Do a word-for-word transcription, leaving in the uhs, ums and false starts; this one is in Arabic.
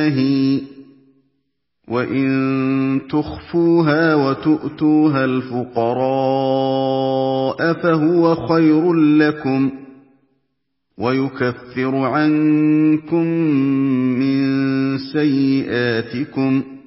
الله وإن تخفوها وتؤتوها الفقراء فهو خير لكم ويكفر عنكم من سيئاتكم